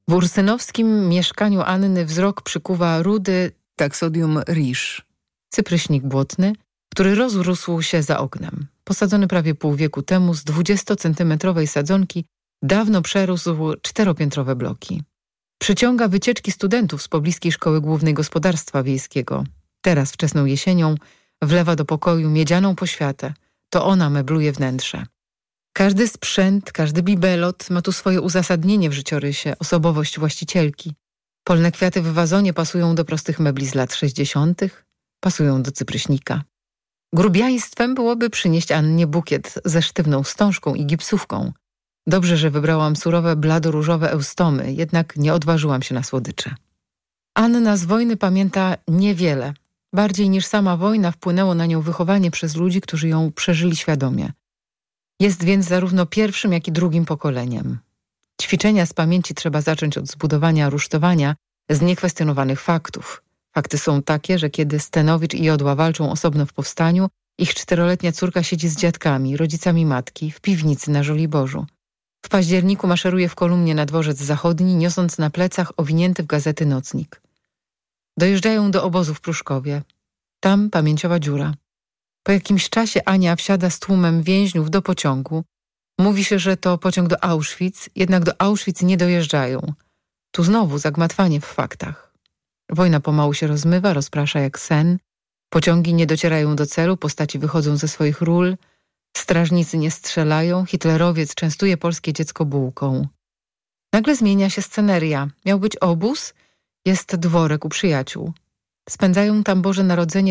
W ursynowskim mieszkaniu Anny wzrok przykuwa rudy Taxodium riche, cypryśnik błotny, który rozrósł się za oknem. Posadzony prawie pół wieku temu z 20-centymetrowej sadzonki dawno przerósł 4-piętrowe bloki. Przyciąga wycieczki studentów z pobliskiej szkoły głównej gospodarstwa wiejskiego. Teraz, wczesną jesienią, wlewa do pokoju miedzianą poświatę. To ona mebluje wnętrze. Każdy sprzęt, każdy bibelot ma tu swoje uzasadnienie w życiorysie, osobowość właścicielki. Polne kwiaty w wazonie pasują do prostych mebli z lat 60., pasują do cypryśnika. Grubiaństwem byłoby przynieść Annie bukiet ze sztywną wstążką i gipsówką. Dobrze, że wybrałam surowe, bladoróżowe eustomy, jednak nie odważyłam się na słodycze. Anna z wojny pamięta niewiele. Bardziej niż sama wojna wpłynęło na nią wychowanie przez ludzi, którzy ją przeżyli świadomie. Jest więc zarówno pierwszym, jak i drugim pokoleniem. Ćwiczenia z pamięci trzeba zacząć od zbudowania rusztowania z niekwestionowanych faktów. Fakty są takie, że kiedy Stenowicz i Jodła walczą osobno w powstaniu, ich 4-letnia córka siedzi z dziadkami, rodzicami matki, w piwnicy na Żoliborzu. W październiku maszeruje w kolumnie na dworzec zachodni, niosąc na plecach owinięty w gazety nocnik. Dojeżdżają do obozu w Pruszkowie. Tam pamięciowa dziura. Po jakimś czasie Ania wsiada z tłumem więźniów do pociągu. Mówi się, że to pociąg do Auschwitz, jednak do Auschwitz nie dojeżdżają. Tu znowu zagmatwanie w faktach. Wojna pomału się rozmywa, rozprasza jak sen. Pociągi nie docierają do celu, postaci wychodzą ze swoich ról. Strażnicy nie strzelają, hitlerowiec częstuje polskie dziecko bułką. Nagle zmienia się sceneria. Miał być obóz, jest dworek u przyjaciół. Spędzają tam Boże Narodzenie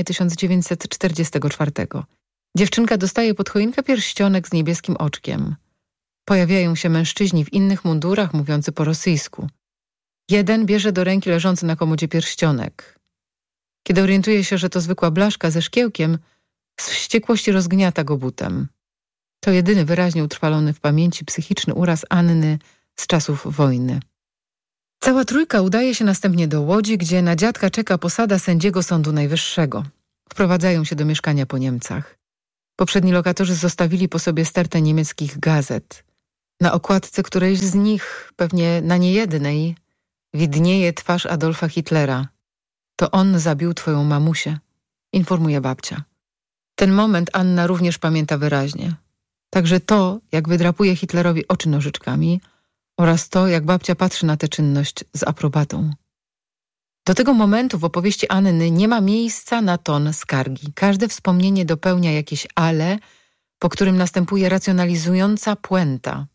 1944. Dziewczynka dostaje pod choinkę pierścionek z niebieskim oczkiem. Pojawiają się mężczyźni w innych mundurach, mówiący po rosyjsku. Jeden bierze do ręki leżący na komodzie pierścionek. Kiedy orientuje się, że to zwykła blaszka ze szkiełkiem, z wściekłości rozgniata go butem. To jedyny wyraźnie utrwalony w pamięci psychiczny uraz Anny z czasów wojny. Cała trójka udaje się następnie do Łodzi, gdzie na dziadka czeka posada sędziego Sądu Najwyższego. Wprowadzają się do mieszkania po Niemcach. Poprzedni lokatorzy zostawili po sobie stertę niemieckich gazet. Na okładce którejś z nich, pewnie na niejednej, widnieje twarz Adolfa Hitlera. To on zabił twoją mamusię, informuje babcia. Ten moment Anna również pamięta wyraźnie. Także to, jak wydrapuje Hitlerowi oczy nożyczkami oraz to, jak babcia patrzy na tę czynność z aprobatą. Do tego momentu w opowieści Anny nie ma miejsca na ton skargi. Każde wspomnienie dopełnia jakieś ale, po którym następuje racjonalizująca puenta.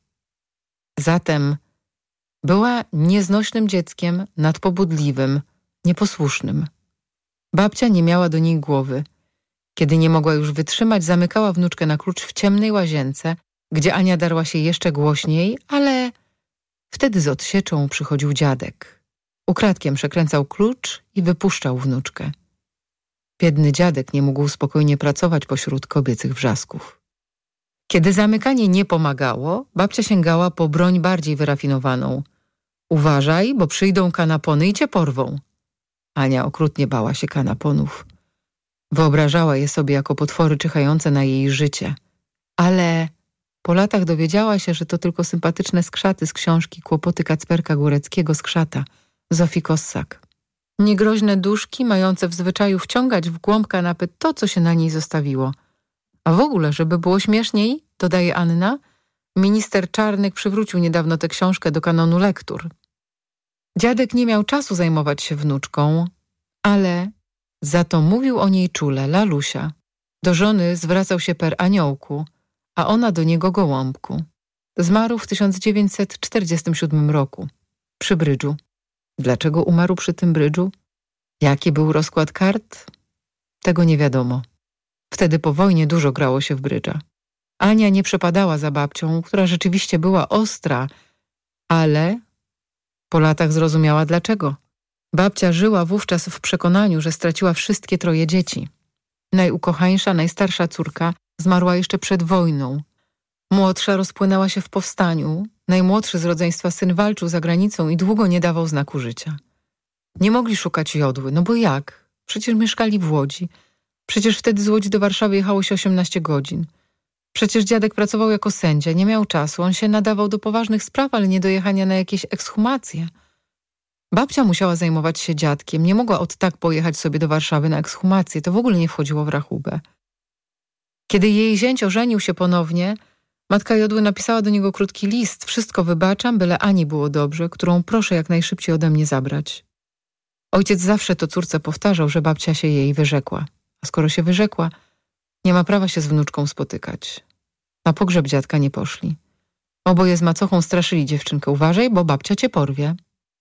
Zatem była nieznośnym dzieckiem, nadpobudliwym, nieposłusznym. Babcia nie miała do niej głowy. Kiedy nie mogła już wytrzymać, zamykała wnuczkę na klucz w ciemnej łazience, gdzie Ania darła się jeszcze głośniej, ale wtedy z odsieczą przychodził dziadek. Ukradkiem przekręcał klucz i wypuszczał wnuczkę. Biedny dziadek nie mógł spokojnie pracować pośród kobiecych wrzasków. Kiedy zamykanie nie pomagało, babcia sięgała po broń bardziej wyrafinowaną. Uważaj, bo przyjdą kanapony i cię porwą. Ania okrutnie bała się kanaponów. Wyobrażała je sobie jako potwory czyhające na jej życie. Ale po latach dowiedziała się, że to tylko sympatyczne skrzaty z książki Kłopoty Kacperka Góreckiego Skrzata, Zofii Kossak. Niegroźne duszki mające w zwyczaju wciągać w głąb kanapy to, co się na niej zostawiło. A w ogóle, żeby było śmieszniej, dodaje Anna, minister Czarnek przywrócił niedawno tę książkę do kanonu lektur. Dziadek nie miał czasu zajmować się wnuczką, ale za to mówił o niej czule, lalusia. Do żony zwracał się per aniołku, a ona do niego gołąbku. Zmarł w 1947 roku, przy brydżu. Dlaczego umarł przy tym brydżu? Jaki był rozkład kart? Tego nie wiadomo. Wtedy po wojnie dużo grało się w brydża. Ania nie przepadała za babcią, która rzeczywiście była ostra, ale po latach zrozumiała dlaczego. Babcia żyła wówczas w przekonaniu, że straciła wszystkie 3 dzieci. Najukochańsza, najstarsza córka zmarła jeszcze przed wojną. Młodsza rozpłynęła się w powstaniu. Najmłodszy z rodzeństwa syn walczył za granicą i długo nie dawał znaku życia. Nie mogli szukać Jodły, no bo jak? Przecież mieszkali w Łodzi. Przecież wtedy z Łodzi do Warszawy jechało się 18 godzin. Przecież dziadek pracował jako sędzia, nie miał czasu. On się nadawał do poważnych spraw, ale nie do jechania na jakieś ekshumacje. Babcia musiała zajmować się dziadkiem, nie mogła od tak pojechać sobie do Warszawy na ekshumację, to w ogóle nie wchodziło w rachubę. Kiedy jej zięć ożenił się ponownie, matka Jodły napisała do niego krótki list: wszystko wybaczam, byle Ani było dobrze, którą proszę jak najszybciej ode mnie zabrać. Ojciec zawsze to córce powtarzał, że babcia się jej wyrzekła. A skoro się wyrzekła, nie ma prawa się z wnuczką spotykać. Na pogrzeb dziadka nie poszli. Oboje z macochą straszyli dziewczynkę: uważaj, bo babcia cię porwie.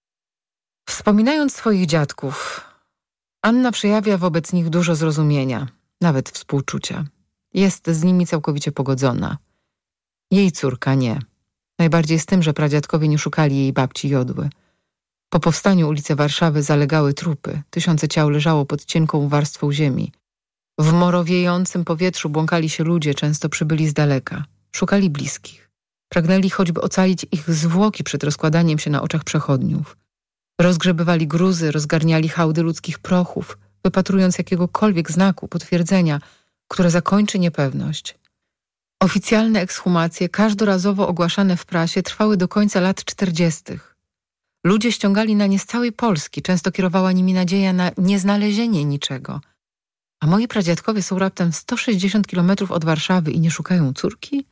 Wspominając swoich dziadków, Anna przejawia wobec nich dużo zrozumienia, nawet współczucia. Jest z nimi całkowicie pogodzona. Jej córka nie. Najbardziej z tym, że pradziadkowie nie szukali jej babci Jodły. Po powstaniu ulice Warszawy zalegały trupy. Tysiące ciał leżało pod cienką warstwą ziemi. W morowiejącym powietrzu błąkali się ludzie, często przybyli z daleka. Szukali bliskich. Pragnęli choćby ocalić ich zwłoki przed rozkładaniem się na oczach przechodniów. Rozgrzebywali gruzy, rozgarniali hałdy ludzkich prochów, wypatrując jakiegokolwiek znaku, potwierdzenia, które zakończy niepewność. Oficjalne ekshumacje, każdorazowo ogłaszane w prasie, trwały do końca lat 40. Ludzie ściągali na nie z całej Polski, często kierowała nimi nadzieja na nieznalezienie niczego. A moi pradziadkowie są raptem 160 kilometrów od Warszawy i nie szukają córki?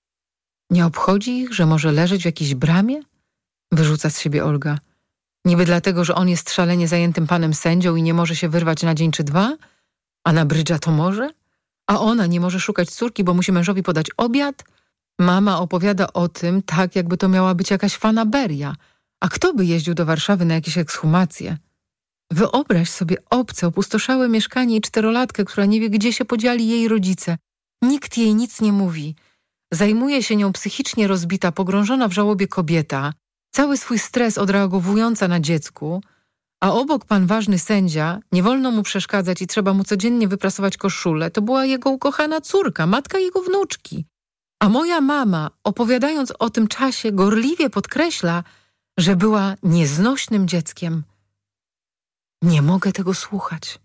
Nie obchodzi ich, że może leżeć w jakiejś bramie? Wyrzuca z siebie Olga. Niby dlatego, że on jest szalenie zajętym panem sędzią i nie może się wyrwać na dzień czy dwa? A na brydża to może? A ona nie może szukać córki, bo musi mężowi podać obiad? Mama opowiada o tym tak, jakby to miała być jakaś fanaberia. A kto by jeździł do Warszawy na jakieś ekshumacje? Wyobraź sobie obce, opustoszałe mieszkanie i 4-latkę, która nie wie, gdzie się podzieli jej rodzice. Nikt jej nic nie mówi. Zajmuje się nią psychicznie rozbita, pogrążona w żałobie kobieta, cały swój stres odreagowująca na dziecku, a obok pan ważny sędzia, nie wolno mu przeszkadzać i trzeba mu codziennie wyprasować koszulę. To była jego ukochana córka, matka jego wnuczki. A moja mama, opowiadając o tym czasie, gorliwie podkreśla, że była nieznośnym dzieckiem. Nie mogę tego słuchać.